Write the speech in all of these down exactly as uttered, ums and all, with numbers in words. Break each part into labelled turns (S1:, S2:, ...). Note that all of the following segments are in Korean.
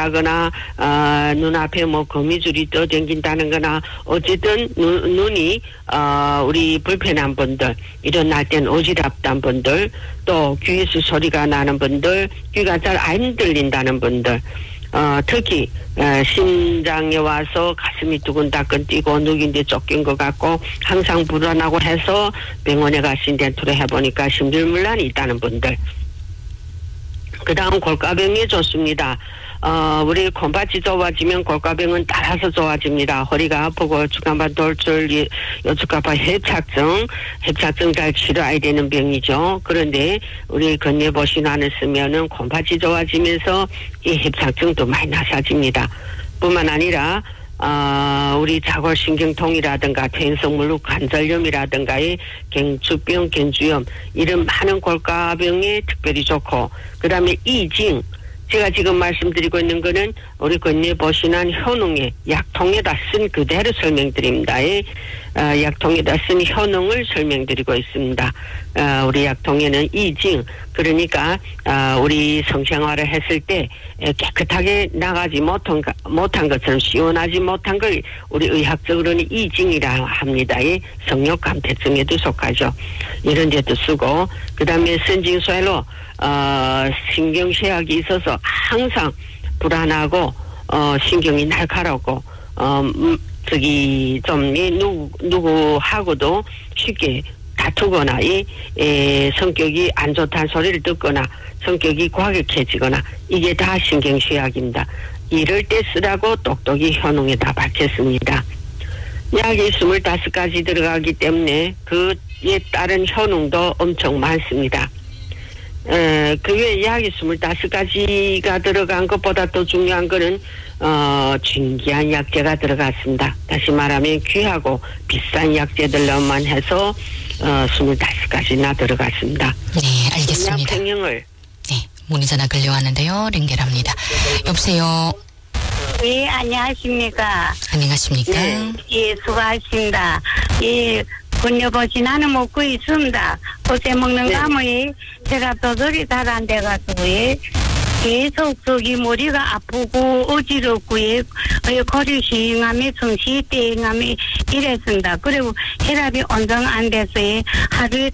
S1: 나거나 어, 눈앞에 뭐 거미줄이 떠댕긴다는 거나 어쨌든 눈, 눈이 어, 우리 불편한 분들 일어날 땐 어지럽다는 분들 또 귀에서 소리가 나는 분들 귀가 잘 안 들린다는 분들 어, 특히 어, 심장에 와서 가슴이 두근다근 뛰고 누군데 쫓긴 것 같고 항상 불안하고 해서 병원에 가신 덴트를 해보니까 심줄물란이 있다는 분들 그 다음 골가병이 좋습니다. 어, 우리 콩팥이 좋아지면 골가병은 따라서 좋아집니다. 허리가 아프고 주간반 돌출, 요축가파 협착증, 협착증 잘 치료해야 되는 병이죠. 그런데 우리 건예보신환을 쓰면은 콩팥이 좋아지면서 이 협착증도 많이 나사집니다. 뿐만 아니라 어, 우리 자골신경통이라든가 퇴행성 관절염이라든가의 갱추병, 갱주염 이런 많은 골가병에 특별히 좋고 그 다음에 이징 제가 지금 말씀드리고 있는 거는 우리 건예보신환 효능의 약통에다 쓴 그대로 설명드립니다. 어, 약통에다 쓴 효능을 설명드리고 있습니다. 어, 우리 약통에는 이징 그러니까 어, 우리 성생활을 했을 때 깨끗하게 나가지 못한, 못한 것처럼 시원하지 못한 걸 우리 의학적으로는 이징이라 합니다. 성욕감퇴증에도 속하죠. 이런 데도 쓰고 그 다음에 선징쇠로 어, 신경쇠약이 있어서 항상 불안하고 어, 신경이 날카롭고 어, 음, 저기 좀 이, 누구 누구하고도 쉽게 다투거나 이 에, 성격이 안 좋다는 소리를 듣거나 성격이 과격해지거나 이게 다 신경쇠약입니다. 이럴 때 쓰라고 똑똑히 효능에다 밝혔습니다. 약이 스물다섯 가지 들어가기 때문에 그에 따른 효능도 엄청 많습니다. 에, 그 외에 약이 스물다섯 가지가 들어간 것보다 더 중요한 거는, 어, 진귀한 약재가 들어갔습니다. 다시 말하면 귀하고 비싼 약재들로만 해서, 어, 스물다섯 가지나 들어갔습니다.
S2: 네, 알겠습니다.
S1: 약 평형을.
S2: 네, 문의 전화 걸려왔는데요. 연결합니다. 여보세요.
S3: 예, 안녕하십니까.
S2: 안녕하십니까.
S3: 네. 예, 수고하십니다. 예, 건여보신하는 먹고 있습니다. 그때 먹는
S1: 네.
S3: 감에 제가 도저히 잘 안 돼가지고, 예. 계속 저기 머리가 아프고 어지럽고 예, 거리 휘잉하며 정시 땡하며 이랬습니다. 그리고 혈압이 온정 안 돼서 예, 하루에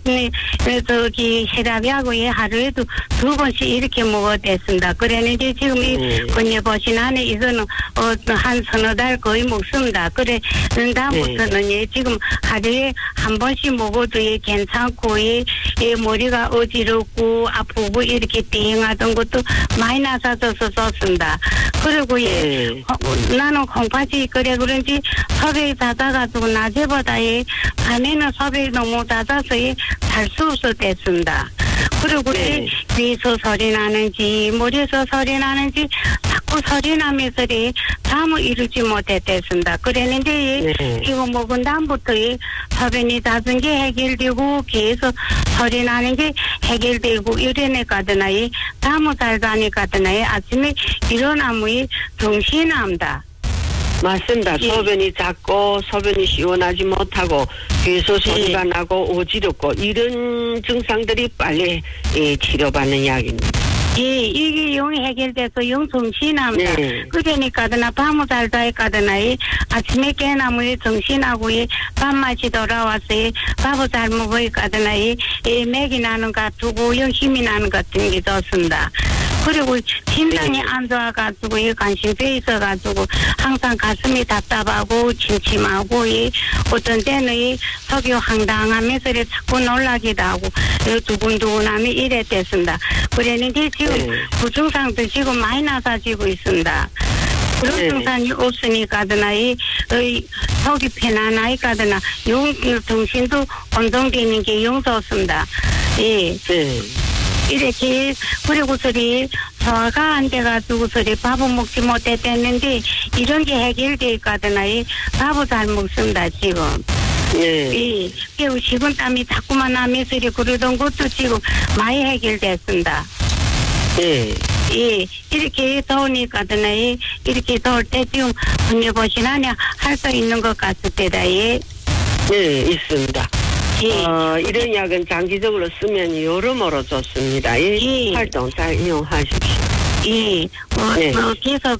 S3: 저기 혈압이하고 예, 하루에도 두 번씩 이렇게 먹어야 됐습니다. 그랬는데 지금 이
S1: 네.
S3: 건여보신 안에 이거는 어, 한 서너 달 거의 먹습니다. 그래 다음부터는 예, 지금 하루에 한 번씩 먹어도 예, 괜찮고 예, 예, 머리가 어지럽고 아프고 이렇게 땡하던 것도 많이 나서져서 좋습니다. 그리고 예,
S1: 네.
S3: 어, 나는 콩팥이 그래 그런지 섭외이 잦아가지고 낮에보다 예, 밤에는 섭외이 너무 잦아서 예, 잘 수 없어 됐습니다. 그리고
S1: 네.
S3: 예, 귀에서 소리 나는지 머리에서 소리 나는지 자꾸 소리 나면서 예, 잠을 이루지 못했댔습니다. 그랬는데 예,
S1: 네.
S3: 이거 먹은 다음부터 예, 섭외이 잦은 게 해결되고 귀에서 소리 나는 게 해결되고 이래내가더나 예, 잠을 잘 자니까더나 예, 아침에 일어나면 정신이 납니다.
S1: 맞습니다.
S3: 예.
S1: 소변이 작고 소변이 시원하지 못하고 귀에서 소리가
S3: 예.
S1: 나고 어지럽고 이런 증상들이 빨리 예, 치료받는 약입니다.
S3: 예, 이게 영 해결돼서 영 정신이 납니다.
S1: 네.
S3: 그러니까더나 밤을 잘 자니까더나 예, 아침에 깨나면 정신하고 예, 밥맛이 돌아와서 예, 밥을 잘 먹으니까더나 예, 예, 맥이 나는 것 같고 영 힘이 나는 것 같은 게 좋습니다. 그리고 심장이
S1: 네.
S3: 안 좋아가지고 이 관심병이 있어가지고 항상 가슴이 답답하고 침침하고 이 어떤 때는 이 속이 황당하면서 이렇게 자꾸 놀라기도 하고 두근두근하면 이랬댔습니다. 그랬는데 지금
S1: 네.
S3: 그 증상도 지금 많이 나사지고 있습니다. 그런
S1: 네.
S3: 증상이 없으니까더나 이, 이 속이 편안하니까더나 영 정신도 온동되는 게 영 좋습니다. 예.
S1: 네.
S3: 이렇게 그리고 소리 소화가 안 돼가지고 소리 밥을 먹지 못했댔는데 이런 게 해결돼 있거든요. 이 밥을 잘 먹습니다 지금.
S1: 네.
S3: 예, 그리고 식은땀이 자꾸만 나면서 이렇게 그러던 것도 지금 많이 해결됐습니다.
S1: 네.
S3: 예, 이렇게 더우니까더나 이렇게 더울 때 지금 건여보시나냐 할 수 있는 것 같습니다. 예.
S1: 네, 있습니다.
S3: 예.
S1: 어, 이런 약은 장기적으로 쓰면 여러모로 좋습니다. 이
S3: 예.
S1: 활동 잘 이용하십시오.
S3: 예, 어,
S1: 네.
S3: 어, 계속